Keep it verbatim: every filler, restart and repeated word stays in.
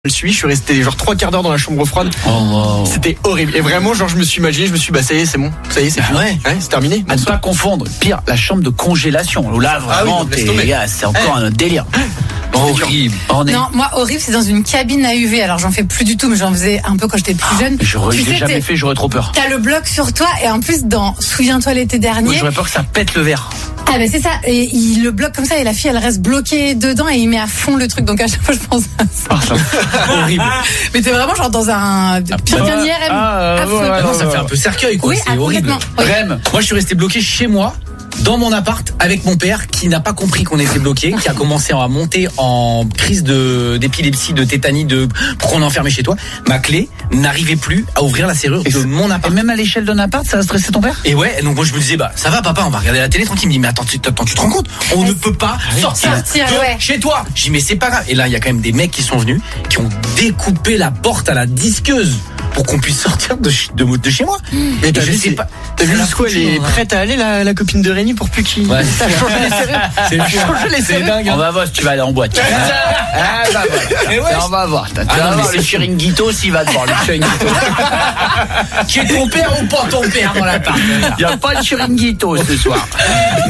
Je le suis, je suis resté genre trois quarts d'heure dans la chambre froide. Oh, wow. C'était horrible. Et vraiment, genre, je me suis imaginé, je me suis dit, bah, ça y est, c'est bon. Ça y est, c'est fini. Ouais. Ouais, c'est terminé. À ne pas confondre. Pire, la chambre de congélation. Où là, vraiment, ah oui, t'es, gars, c'est encore un autre délire. Horrible. On est... Non, moi, horrible, c'est dans une cabine à U V. Alors, j'en fais plus du tout, mais j'en faisais un peu quand j'étais plus jeune. J'aurais Tu sais, jamais t'es- fait, j'aurais trop peur. T'as le bloc sur toi, et en plus, dans Souviens-toi l'été dernier. Moi, j'aurais peur que ça pète le verre. Ah, ben, c'est ça. Et il le bloque comme ça, et la fille, elle reste bloquée dedans, et il met à fond le truc. Donc, à chaque fois, je pense à ça. Ah, ça, horrible. Mais t'es vraiment genre dans un pire qu'un I R M. Ah, affreux. ouais, ouais, Non, ça fait un peu cercueil, quoi. Oui, c'est ah, horrible. complètement. Oui. Rem, moi, je suis resté bloqué chez moi, dans mon appart, avec mon père, qui n'a pas compris qu'on était bloqué, qui a commencé à monter en crise de, d'épilepsie, de tétanie, de, pourquoi on est enfermé chez toi. Ma clé n'arrivait plus à ouvrir la serrure de mon Et appart. même à l'échelle d'un appart, ça a stressé ton père? Et ouais, donc moi je me disais, bah ça va papa, on va regarder la télé tranquille. Il me dit, mais attends, tu, attends, tu te rends compte, on ne peut pas sortir, Sortir, de ouais. chez toi. J'ai dit, mais c'est pas grave. Et là, il y a quand même des mecs qui sont venus, qui ont découpé la porte à la disqueuse pour qu'on puisse sortir de, ch- de, de chez moi. Mais Et t'as je vu, sais c'est- pas. T'as vu ça l'a jusqu'où elle foutu est dans un- prête à aller, la, la copine de Rémi, pour plus qu'il. Ouais. Ça a changé les serrures. C'est Ça a changé les C'est serrures. dingue. On hein. va voir si tu vas aller en boîte. Ah, bah, voilà. Et ouais, On va voir. Tu Ah, vas non, mais voir c'est le fou. chiringuito s'il va te voir le chiringuito. Qui est ton père ou pas ton père dans l'appart? Il n'y a pas de chiringuito ce soir.